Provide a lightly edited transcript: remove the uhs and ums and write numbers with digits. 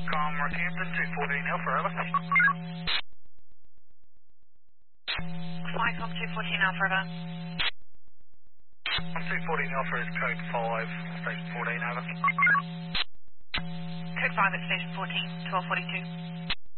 Com Northampton 214 Alpha, over. Flycom 214 Alpha, over. 214 Alpha is code 5, station 14, over. Code 5 at station 14, 1242.